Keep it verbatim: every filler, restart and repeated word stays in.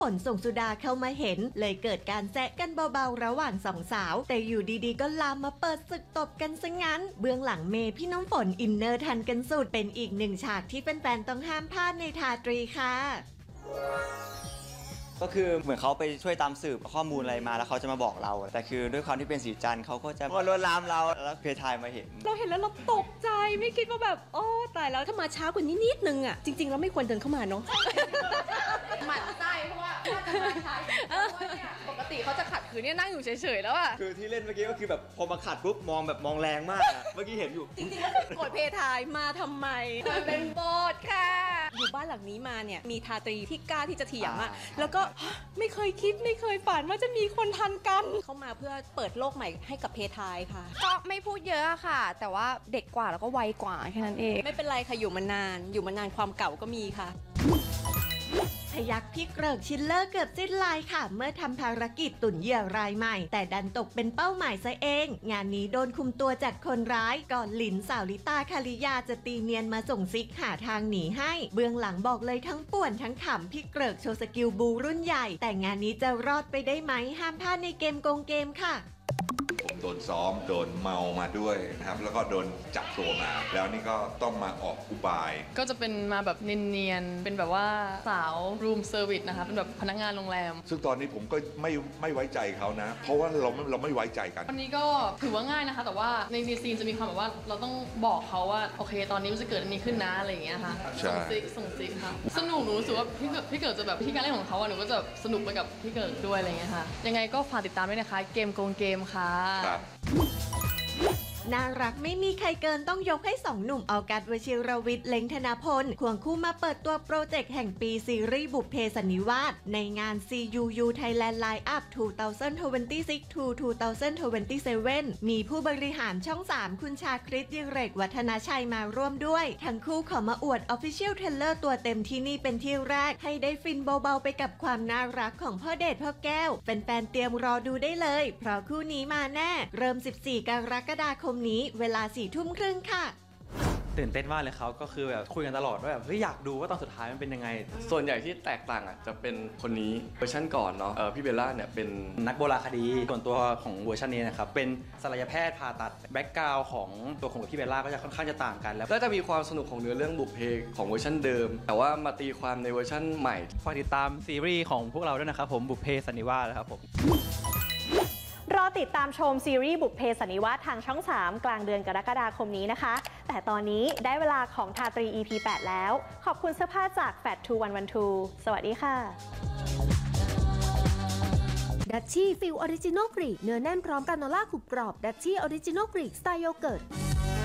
ฝนส่งสุดาเข้ามาเห็นเลยเกิดการแซะกันเบาๆระหว่างสองสาวแต่อยู่ดีๆก็ลามมาเปิดศึกตบกันซะงั้นเบื้องหลังเมย์พี่น้ำฝนอินเนอร์ทันกันสุดเป็นอีกหนึ่งฉากที่แฟนๆต้องห้ามพลาดในทาตรีค่ะก็คือเหมือนเขาไปช่วยตามสืบข้อมูลอะไรมาแล้วเขาจะมาบอกเราแต่คือด้วยความที่เป็นสีจันทร์เขาก็จะมาลวนลามเราแล้วเพทายมาเห็นเราเห็นแล้วเราตกใจไม่คิดว่าแบบโอ้ตายแล้วถ้ามาช้ากว่านี้นิดนึงอ่ะจริงๆเราไม่ควรเดินเข้ามาเนาะหมั่นไส้เพราะว่าถ้าจะมาช้าเนี่ยปกติเขาจะขัดขืนเนี่ยนั่งอยู่เฉยๆแล้วอ่ะคือที่เล่นเมื่อกี้ก็คือแบบพอมาขัดปุ๊บมองแบบมองแรงมากอะเมื่อกี้เห็นอยู่จริงๆก็โกรธเพทายมาทำไมมันเป็นโบสค่ะอยู่บ้านหลังนี้มาเนี่ยมีทาตรีที่กล้าที่จะเถียงอ่ะแล้วก็ไม่เคยคิดไม่เคยฝันว่าจะมีคนทันกันเข้ามาเพื่อเปิดโลกใหม่ให้กับเพทายค่ะก็ไม่พูดเยอะค่ะแต่ว่าเด็กกว่าแล้วก็ไวกว่าแค่นั้นเองไม่เป็นไรค่ะอยู่มานานอยู่มานานความเก่าก็มีค่ะพยักพี่เกริกชิลเลอร์เกือบสิ้นลายค่ะเมื่อทำภารกิจตุ่นเหยื่อรายใหม่แต่ดันตกเป็นเป้าหมายซะเองงานนี้โดนคุมตัวจากคนร้ายก่อนหลินสาวลิตาคาริยาจะตีเนียนมาส่งซิกหาทางหนีให้เบื้องหลังบอกเลยทั้งป่วนทั้งขำพี่เกริกโชว์สกิลบูรุ่นใหญ่แต่งานนี้จะรอดไปได้ไหมห้ามพลาดในเกมโกงเกมค่ะผมโดนซ้อมโดนเมามาด้วยนะครับแล้วก็โดนจับตัวมาแล้วนี่ก็ต้องมาออกอุบายก็จะเป็นมาแบบเนียนๆเป็นแบบว่าสาวรูมเซอร์วิสนะคะเป็นแบบพนักงานโรงแรมซึ่งตอนนี้ผมก็ไม่ไม่ไว้ใจเขานะเพราะว่าเราเราไม่ไว้ใจกันวันนี้ก็ถือว่าง่ายนะคะแต่ว่าในซีนจะมีความแบบว่าเราต้องบอกเขาว่าโอเคตอนนี้มันจะเกิดอันนี้ขึ้นนะอะไรอย่างเงี้ยค่ะส่งซิกส่งซิกค่ะสนุกหนูรู้สึกว่าพี่เกิดพี่เกิดจะแบบที่การเล่นของเขาอะหนูก็จะสนุกไปกับพี่เกิดด้วยอะไรเงี้ยค่ะยังไงก็ฝากติดตามด้วยนะคะเกมโกงเกมค่ะน่ารักไม่มีใครเกินต้องยกให้สองหนุ่มออกัสวชิรวิทย์เล็งธนาพลควงคู่มาเปิดตัวโปรเจกต์แห่งปีซีรีส์บุพเพสันนิวาสในงาน ซี ยู ยู Thailand Line Up สองพันยี่สิบหก ถึง สองพันยี่สิบเจ็ด มีผู้บริหารช่อง สาม คุณชาคริตดิเรกวัฒนาชัยมาร่วมด้วยทั้งคู่ขอมาอวด Official Trailer ตัวเต็มที่นี่เป็นที่แรกให้ได้ฟินเบาๆไปกับความน่ารักของพ่อเดชพ่อแก้วแฟนๆเตรียมรอดูได้เลยเพราะคู่นี้มาแน่เริ่มสิบสี่กรกฎาคมนี้เวลาสี่ทุ่มครึ่งค่ะตื่นเต้นมากเลยเขาก็คือแบบคุยกันตลอดว่าแบบเฮ้ยอยากดูว่าตอนสุดท้ายมันเป็นยังไงส่วนใหญ่ที่แตกต่างอ่ะจะเป็นคนนี้เวอร์ชันก่อนเนาะเออพี่เบลล่าเนี่ยเป็นนักโบราณคดีส่วนตัวของเวอร์ชันนี้นะครับเป็นศัลยแพทย์ผ่าตัดแบ็กกราวด์ของตัวของพี่เบลล่าก็จะค่อนข้างจะต่างกันแล้วก็จะมีความสนุกของเนื้อเรื่องบุพเพของเวอร์ชันเดิมแต่ว่ามาตีความในเวอร์ชันใหม่ฝากติดตามซีรีส์ของพวกเราด้วยนะครับผมบุพเพสันนิวาสครับผมรอติดตามชมซีรีส์บุพเพสันนิวาสทางช่องสามกลางเดือนกรกฎาคมนี้นะคะแต่ตอนนี้ได้เวลาของทาตรี อี พี แปด แล้วขอบคุณเสื้อผ้าจาก แฟต ทู วัน วัน ทู สวัสดีค่ะดัชชี่ฟิลออริจินอลกรีกเนื้อแน่นพร้อมกราโนล่ากรุบกรอบดัชชี่ออริจินอลกรีกสไตล์โยเกิร์ต